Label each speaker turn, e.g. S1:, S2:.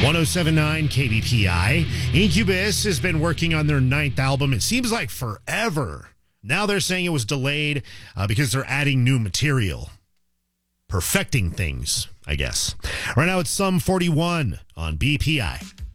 S1: 1079 KBPI. Incubus has been working on their 9th album. It seems like forever. Now they're saying it was delayed because they're adding new material. Perfecting things, I guess. Right now it's Sum 41 on BPI.